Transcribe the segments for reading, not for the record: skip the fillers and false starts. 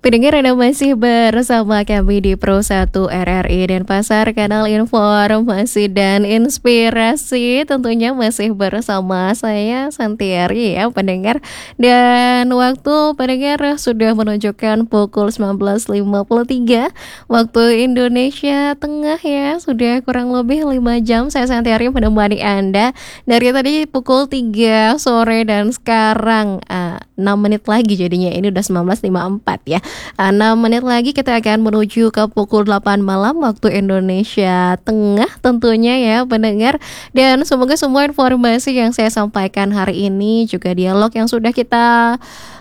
Pendengar Anda masih bersama kami di Pro 1 RRI Denpasar, kanal informasi dan inspirasi. Tentunya masih bersama saya Santiari ya pendengar. Dan waktu pendengar sudah menunjukkan pukul 19.53 waktu Indonesia Tengah ya. Sudah kurang lebih 5 jam saya Santiari menemani Anda dari tadi pukul 3 sore dan sekarang 6 menit lagi jadinya. Ini udah 19.54 ya. 6 menit lagi kita akan menuju ke pukul 8 malam waktu Indonesia Tengah tentunya ya pendengar. Dan semoga semua informasi yang saya sampaikan hari ini juga dialog yang sudah kita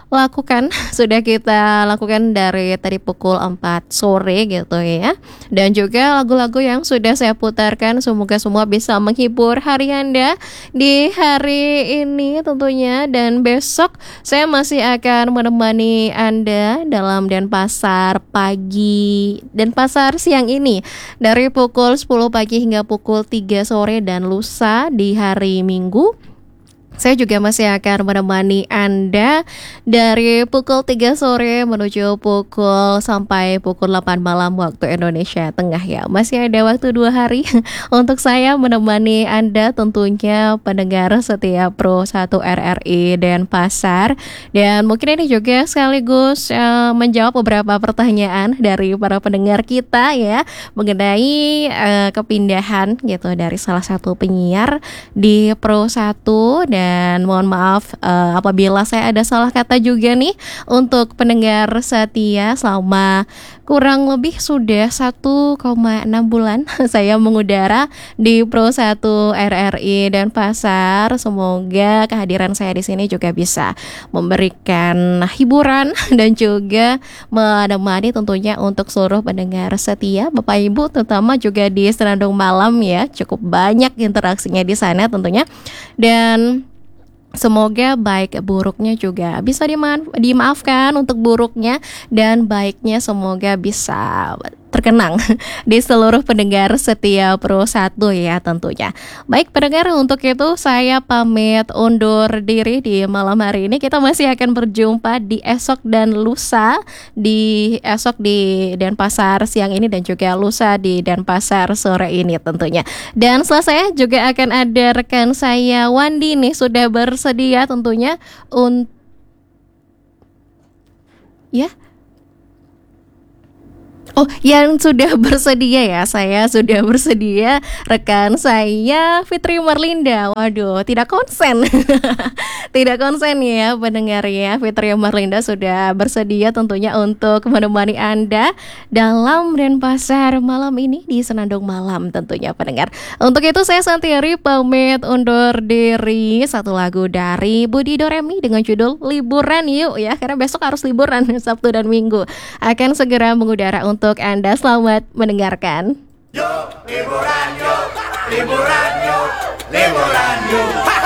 lakukan dari tadi pukul 4 sore gitu ya. Dan juga lagu-lagu yang sudah saya putarkan semoga semua bisa menghibur hari Anda di hari ini tentunya. Dan besok saya masih akan menemani Anda dalam Denpasar pagi, Denpasar siang ini dari pukul 10 pagi hingga pukul 3 sore, dan lusa di hari Minggu saya juga masih akan menemani Anda dari pukul 3 sore menuju sampai pukul 8 malam waktu Indonesia Tengah ya. Masih ada waktu 2 hari untuk saya menemani Anda tentunya pendengar setiap Pro 1 RRI Denpasar. Dan mungkin ini juga sekaligus menjawab beberapa pertanyaan dari para pendengar kita ya mengenai kepindahan gitu dari salah satu penyiar di Pro 1. Dan mohon maaf apabila saya ada salah kata juga nih untuk pendengar setia. Selama kurang lebih sudah 1,6 bulan saya mengudara di Pro 1 RRI Denpasar. Semoga kehadiran saya di sini juga bisa memberikan hiburan dan juga menemani tentunya untuk seluruh pendengar setia Bapak Ibu, terutama juga di Senandung Malam ya. Cukup banyak interaksinya di sana tentunya. Dan semoga baik buruknya juga bisa dimaafkan untuk buruknya, dan baiknya semoga bisa terkenang di seluruh pendengar setia Pro 1 ya tentunya. Baik pendengar, untuk itu saya pamit undur diri di malam hari ini. Kita masih akan berjumpa di esok dan lusa, esok di Denpasar siang ini dan juga lusa di Denpasar sore ini tentunya. Dan setelah saya juga akan ada rekan saya Wandi nih sudah bersedia tentunya untuk ya. Oh, yang sudah bersedia ya, saya sudah bersedia. Rekan saya Fitri Marlinda. Waduh, tidak konsen. Tidak konsen ya pendengar ya. Fitri Marlinda sudah bersedia tentunya untuk menemani Anda dalam Denpasar malam ini di Senandung Malam tentunya pendengar. Untuk itu saya Santiari pamit undur diri. Satu lagu dari Budi Doremi dengan judul Liburan Yuk ya, karena besok harus liburan Sabtu dan Minggu. Akan segera mengudara untuk Anda. Selamat mendengarkan. Yuk, liburan yuk, liburan yuk, liburan yuk.